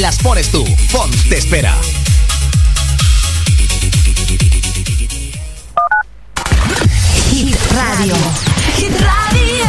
las pones tú. Font te espera. Hit Radio. Hit Radio.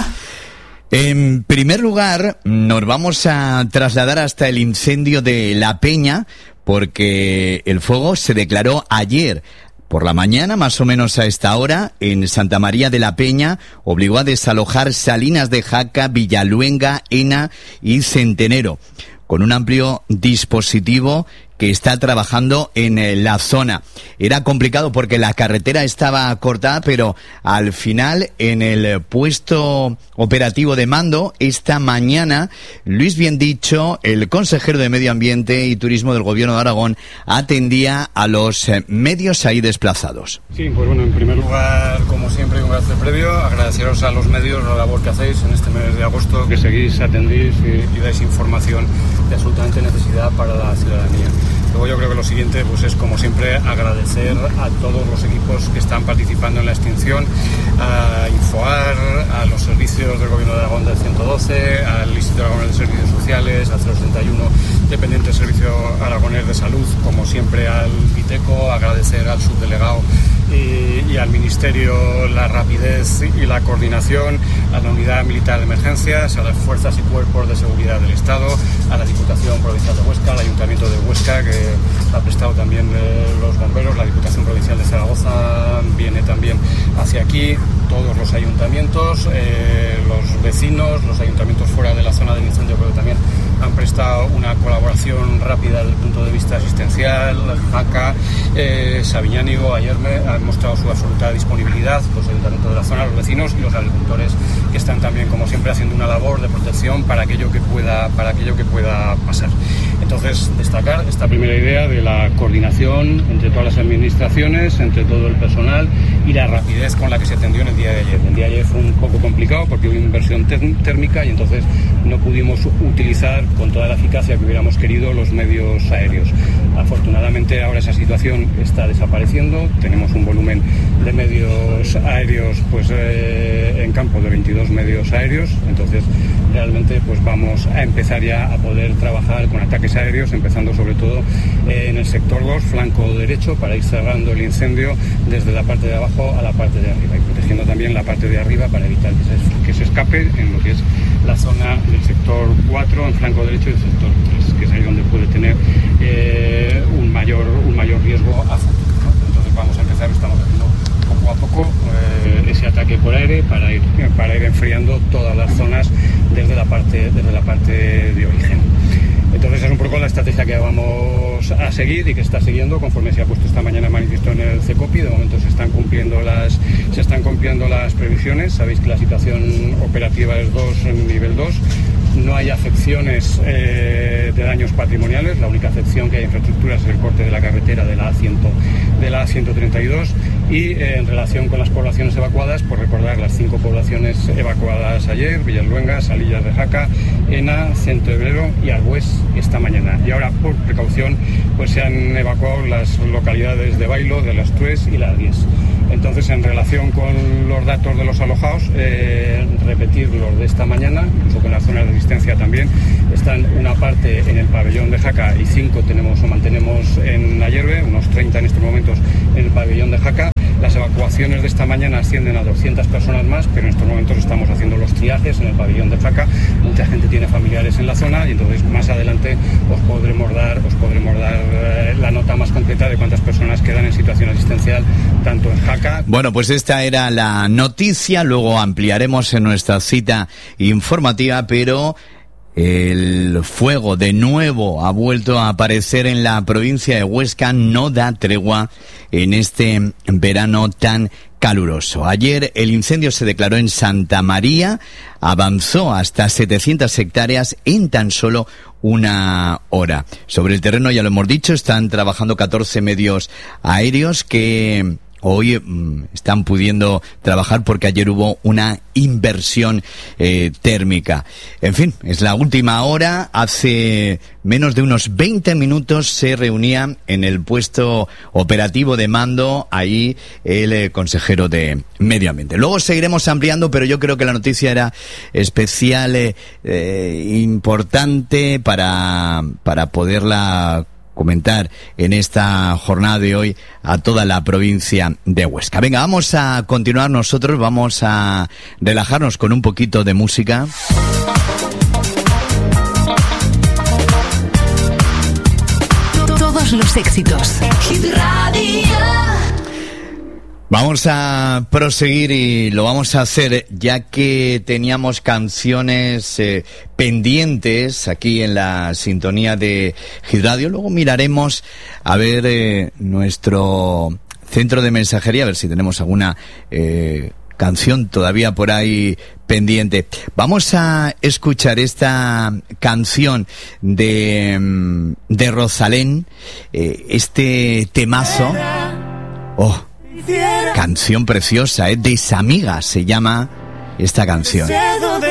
En primer lugar, nos vamos a trasladar hasta el incendio de La Peña, porque el fuego se declaró ayer por la mañana, más o menos a esta hora, en Santa María de la Peña. Obligó a desalojar Salinas de Jaca, Villaluenga, Ena y Centenero, con un amplio dispositivo que está trabajando en la zona. Era complicado porque la carretera estaba cortada, pero al final, en el puesto operativo de mando, esta mañana, Luis Biendicho, el consejero de Medio Ambiente y Turismo del Gobierno de Aragón, atendía a los medios ahí desplazados. Sí, pues bueno, en primer lugar, como siempre, un gracias previo, agradeceros a los medios la labor que hacéis en este mes de agosto, que seguís, atendís y dais información de absolutamente necesidad para la ciudadanía. Luego yo creo que lo siguiente pues es, como siempre, agradecer a todos los equipos que están participando en la extinción, a Infoar, a los servicios del Gobierno de Aragón del 112, al Instituto Aragonés de Servicios Sociales, al 061, dependiente del Servicio Aragonés de Salud, como siempre al Viteco, agradecer al subdelegado y al Ministerio la rapidez y la coordinación, a la Unidad Militar de Emergencias, a las fuerzas y cuerpos de seguridad del Estado, a la Diputación Provincial de Huesca, al Ayuntamiento de Huesca, que ha prestado también los bomberos, la Diputación Provincial de Zaragoza viene también hacia aquí, todos los ayuntamientos, los vecinos, los ayuntamientos fuera de la zona del incendio, pero también han prestado una colaboración rápida desde el punto de vista asistencial. Jaca, Sabiñánigo, Ayerme han mostrado su absoluta disponibilidad, los ayuntamientos de la zona, los vecinos y los agricultores, que están también, como siempre, haciendo una labor de protección para aquello que pueda pasar. Entonces, destacar esta primera idea de la coordinación entre todas las administraciones, entre todo el personal y la rapidez con la que se atendió en el día de ayer. El día de ayer fue un poco complicado porque hubo inversión térmica y entonces no pudimos utilizar con toda la eficacia que hubiéramos querido los medios aéreos. Afortunadamente ahora esa situación está desapareciendo, tenemos un volumen de medios aéreos pues en campo de 22 medios aéreos, entonces realmente pues vamos a empezar ya a poder trabajar con ataques aéreos, empezando sobre todo en el sector 2, flanco derecho, para ir cerrando el incendio desde la parte de abajo a la parte de arriba y protegiendo también la parte de arriba para evitar que se escape en lo que es la zona del sector 4 en flanco derecho y el sector 3, que es ahí donde puede tener un mayor riesgo a futuro, ¿no? Entonces vamos a empezar, estamos haciendo poco a poco ese ataque por aire para ir enfriando todas las zonas desde la parte de origen. Entonces es un poco la estrategia que vamos a seguir y que está siguiendo conforme se ha puesto esta mañana manifiesto en el CECOPI. De momento se están cumpliendo las previsiones. Sabéis que la situación operativa es nivel 2. No hay afecciones de daños patrimoniales. La única afección que hay en infraestructuras es el corte de la carretera de la A132. Y en relación con las poblaciones evacuadas, pues recordar las 5 poblaciones evacuadas ayer: Villaluenga, Salillas de Jaca, Ena, Centenero y Arbués esta mañana. Y ahora, por precaución, pues se han evacuado las localidades de Bailo, de Las Tues y Las Diez. Entonces, en relación con los datos de los alojados, repetir los de esta mañana, incluso con las zonas de asistencia también, están una parte en el pabellón de Jaca y 5 mantenemos en Ayerbe, unos 30 en estos momentos en el pabellón de Jaca. Las evacuaciones de esta mañana ascienden a 200 personas más, pero en estos momentos estamos haciendo los triajes en el pabellón de Jaca. Mucha gente tiene familiares en la zona y entonces más adelante os podremos dar la nota más completa de cuántas personas quedan en situación asistencial, tanto en Jaca. Bueno, pues esta era la noticia, luego ampliaremos en nuestra cita informativa, pero el fuego de nuevo ha vuelto a aparecer en la provincia de Huesca, no da tregua en este verano tan caluroso. Ayer el incendio se declaró en Santa María, avanzó hasta 700 hectáreas en tan solo una hora. Sobre el terreno, ya lo hemos dicho, están trabajando 14 medios aéreos que hoy están pudiendo trabajar porque ayer hubo una inversión térmica. En fin, es la última hora. Hace menos de unos 20 minutos se reunía en el puesto operativo de mando ahí el consejero de Medio Ambiente. Luego seguiremos ampliando, pero yo creo que la noticia era especial, importante para poderla comentar en esta jornada de hoy a toda la provincia de Huesca. Venga, vamos a continuar nosotros, vamos a relajarnos con un poquito de música. Todos los éxitos. Hit Radio. Vamos a proseguir y lo vamos a hacer ya que teníamos canciones pendientes aquí en la sintonía de Hit Radio. Luego miraremos a ver nuestro centro de mensajería, a ver si tenemos alguna canción todavía por ahí pendiente. Vamos a escuchar esta canción de Rosalén, este temazo. Oh, canción preciosa, Desamiga se llama esta canción.